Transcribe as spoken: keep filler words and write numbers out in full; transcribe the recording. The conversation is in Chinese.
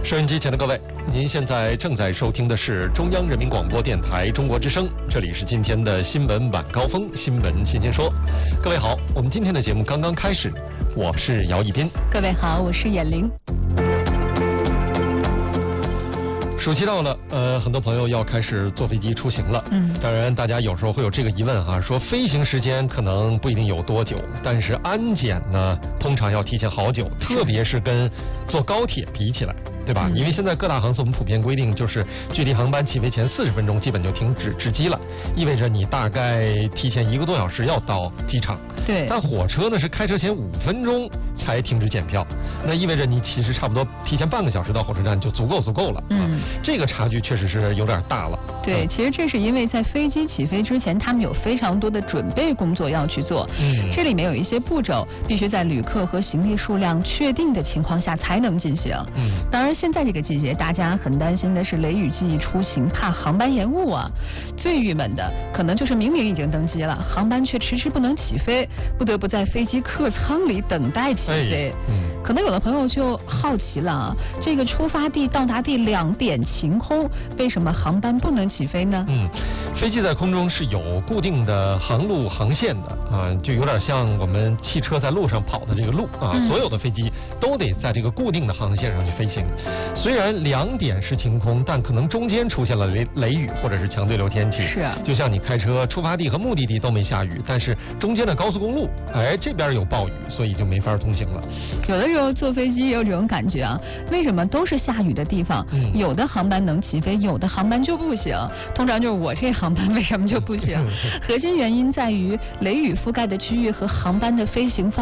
收音机前的各位，您现在正在收听的是中央人民广播电台中国之声，这里是今天的新闻晚高峰，新闻新鲜说。各位好，我们今天的节目刚刚开始，我是姚一斌。 各位好，我是闫玲。 暑期到了，呃，很多朋友要开始坐飞机出行了。 嗯， 当然，大家有时候会有这个疑问哈，说飞行时间可能不一定有多久，但是安检呢，通常要提前好久，特别是跟坐高铁比起来。对吧？因为现在各大航司我们普遍规定，就是距离航班起飞前四十分钟基本就停止值机了，意味着你大概提前一个多小时要到机场。 对。 但火车呢是开车前五分钟才停止检票，那意味着你其实差不多提前半个小时到火车站就足够足够了。 嗯、 啊，这个差距确实是有点大了。 对， 嗯、 其实这是因为在飞机起飞之前，他们有非常多的准备工作要去做。 嗯。 这里面有一些步骤必须在旅客和行李数量确定的情况下才能进行。 嗯。 当然，现在这个季节。大家很担心的是雷雨季出行，怕航班延误啊。最郁闷的可能就是明明已经登机了，航班却迟迟不能起飞，不得不在飞机客舱里等待起飞。 哎嗯、 可能有的朋友就好奇了啊，这个出发地到达地两点晴空，为什么航班不能起飞呢？ 嗯，飞机在空中是有固定的航路航线的啊，就有点像我们汽车在路上跑的这个路啊， 嗯、 所有的飞机都得在这个固定的航线上去飞行。虽然两点是晴空，但可能中间出现了雷雷雨或者是强对流天气。 是啊， 就像你开车出发地和目的地都没下雨，但是中间的高速公路，哎，这边有暴雨，所以就没法通行了。 有的时候坐飞机也有这种感觉啊，为什么都是下雨的地方，嗯、有的航班能起飞，有的航班就不行？通常就是我这航班为什么就不行？核心原因在于雷雨覆盖的区域和航班的飞行方